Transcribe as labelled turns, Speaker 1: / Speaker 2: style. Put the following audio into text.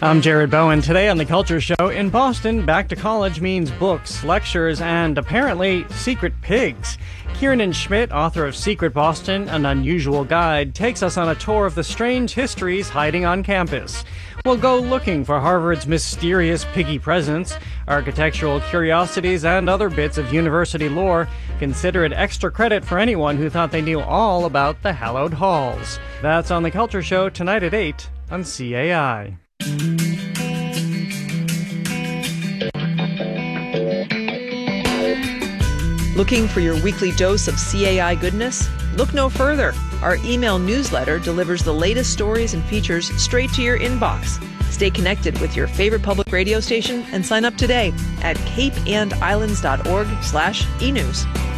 Speaker 1: I'm Jared Bowen. Today on The Culture Show, in Boston, back to college means books, lectures, and apparently secret pigs. Kiernan Schmidt, author of Secret Boston, An Unusual Guide, takes us on a tour of the strange histories hiding on campus. We'll go looking for Harvard's mysterious piggy presence, architectural curiosities, and other bits of university lore. Consider it extra credit for anyone who thought they knew all about the hallowed halls. That's on The Culture Show tonight at 8 on CAI.
Speaker 2: Looking for your weekly dose of CAI goodness? Look no further. Our email newsletter delivers the latest stories and features straight to your inbox. Stay connected with your favorite public radio station and sign up today at capeandislands.org/enews.